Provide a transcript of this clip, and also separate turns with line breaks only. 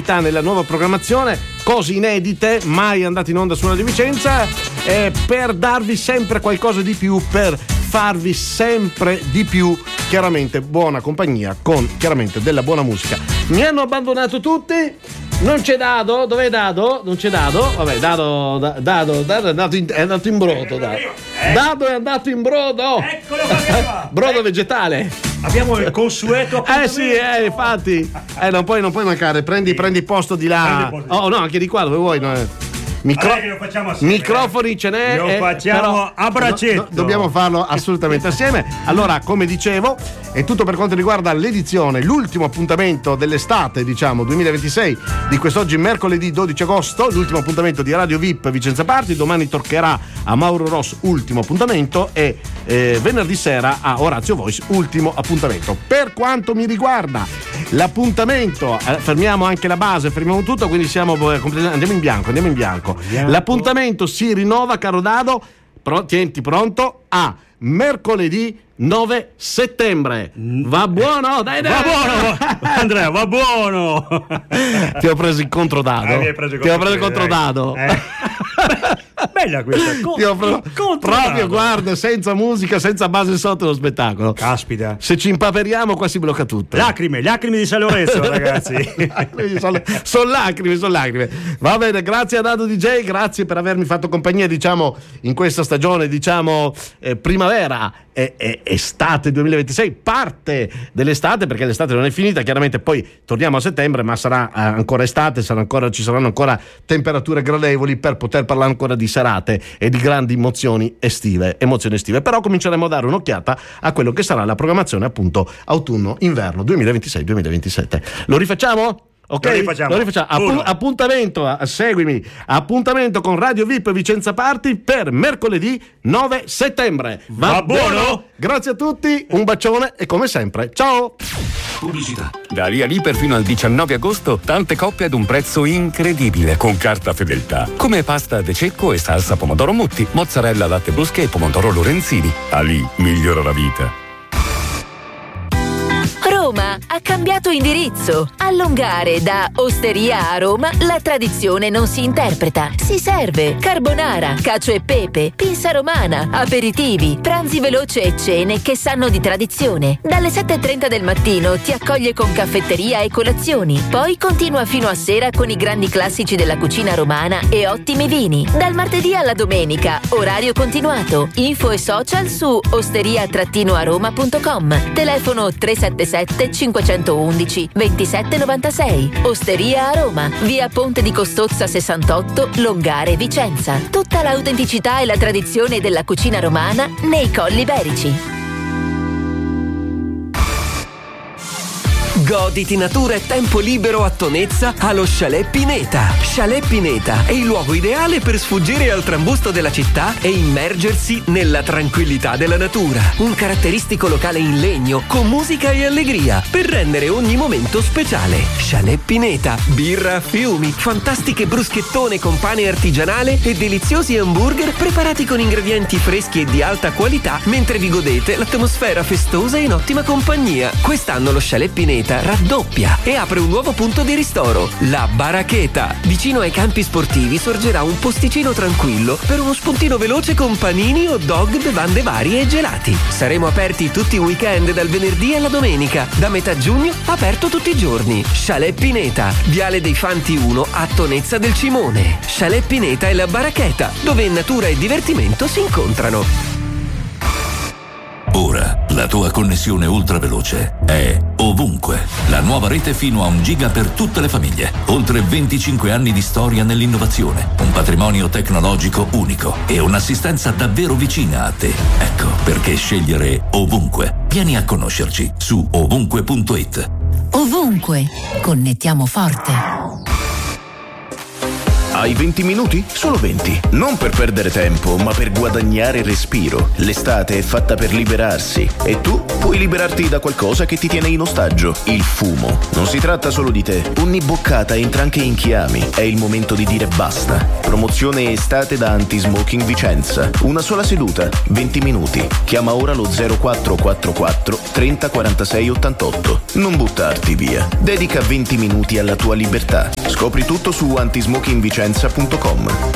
novità nella nuova programmazione, cose inedite, mai andate in onda su Radio Vicenza, per darvi sempre qualcosa di più, per farvi sempre di più, chiaramente buona compagnia con chiaramente della buona musica. Mi hanno abbandonato tutti, non c'è Dado, dov'è Dado? Non c'è Dado, vabbè, Dado è andato in brodo, Dado è andato in brodo,
eccolo qua.
Brodo vegetale.
Abbiamo il consueto appuntamento.
Sì, infatti, non puoi mancare, prendi posto di là. Oh no, anche di qua dove vuoi, no?
Lo facciamo assieme,
microfoni ce n'è,
lo facciamo a braccetto.
Dobbiamo farlo assolutamente assieme. Allora, come dicevo, è tutto per quanto riguarda l'edizione, l'ultimo appuntamento dell'estate, diciamo 2026, di quest'oggi mercoledì 12 agosto, l'ultimo appuntamento di Radio VIP Vicenza Party. Domani toccherà a Mauro Ross, ultimo appuntamento, e venerdì sera a Orazio Voice, ultimo appuntamento. Per quanto mi riguarda l'appuntamento, fermiamo anche la base, fermiamo tutto, quindi andiamo in bianco. L'appuntamento si rinnova, caro Dado, tienti pronto, a mercoledì 9 settembre. Va buono? Dai!
Va buono, Andrea, va buono.
Ti ho preso in contro Dado. Ti ho preso in contro Dado.
Bella questa.
Proprio, guarda, senza musica, senza base sotto lo spettacolo.
Caspita.
Se ci impaperiamo qua si blocca tutto.
Lacrime di San Lorenzo, ragazzi.
Sono lacrime. Va bene, grazie a Dado DJ, grazie per avermi fatto compagnia, diciamo, in questa stagione, diciamo, primavera e estate 2026, parte dell'estate, perché l'estate non è finita, chiaramente poi torniamo a settembre, ma sarà ancora estate, ci saranno ancora temperature gradevoli per poter parlare ancora di serate e di grandi emozioni estive. Però cominceremo a dare un'occhiata a quello che sarà la programmazione, appunto, autunno-inverno 2026-2027. Lo rifacciamo? Ok, lo rifacciamo. Appuntamento, seguimi. Appuntamento con Radio VIP Vicenza Party per mercoledì 9 settembre. Va buono? Grazie a tutti, un bacione e come sempre, ciao!
Pubblicità. Da lì a lì per fino al 19 agosto, tante coppie ad un prezzo incredibile con carta fedeltà. Come pasta de cecco e salsa pomodoro Mutti, mozzarella latte brusche e pomodoro Lorenzini. A lì migliora la vita.
Roma ha cambiato indirizzo. A Longare da Osteria a Roma la tradizione non si interpreta, si serve. Carbonara, cacio e pepe, pinza romana, aperitivi, pranzi veloci e cene che sanno di tradizione. Dalle 7:30 del mattino ti accoglie con caffetteria e colazioni. Poi continua fino a sera con i grandi classici della cucina romana e ottimi vini. Dal martedì alla domenica, orario continuato. Info e social su osteria-aroma.com. Telefono 377 511 2796. Osteria a Roma, via Ponte di Costozza 68, Longare, Vicenza. Tutta l'autenticità e la tradizione della cucina romana nei Colli Iberici.
Goditi natura e tempo libero a Tonezza allo Chalet Pineta. Chalet Pineta è il luogo ideale per sfuggire al trambusto della città e immergersi nella tranquillità della natura. Un caratteristico locale in legno con musica e allegria per rendere ogni momento speciale. Chalet Pineta, birra a fiumi, fantastiche bruschettone con pane artigianale e deliziosi hamburger preparati con ingredienti freschi e di alta qualità mentre vi godete l'atmosfera festosa e in ottima compagnia. Quest'anno lo Chalet Pineta raddoppia e apre un nuovo punto di ristoro, la Baracheta. Vicino ai campi sportivi sorgerà un posticino tranquillo per uno spuntino veloce con panini, hot dog, bevande varie e gelati. Saremo aperti tutti i weekend dal venerdì alla domenica. Da metà giugno aperto tutti i giorni. Chalet Pineta, Viale dei Fanti 1 a Tonezza del Cimone. Chalet Pineta è la Baracheta, dove natura e divertimento si incontrano.
Ora la tua connessione ultraveloce è ovunque. La nuova rete fino a 1 giga per tutte le famiglie. Oltre 25 anni di storia nell'innovazione, un patrimonio tecnologico unico e un'assistenza davvero vicina a te. Ecco perché scegliere ovunque. Vieni a conoscerci su ovunque.it.
Ovunque, connettiamo forte. Hai 20 minuti? Solo 20. Non per perdere tempo, ma per guadagnare respiro. L'estate è fatta per liberarsi e tu puoi liberarti da qualcosa che ti tiene in ostaggio, il fumo. Non si tratta solo di te. Ogni boccata entra anche in chiami. È il momento di dire basta. Promozione estate da Antismoking Vicenza. Una sola seduta, 20 minuti. Chiama ora lo 0444 30 46 88. Non buttarti via. Dedica 20 minuti alla tua libertà. Scopri tutto su antismokingvicenza.com.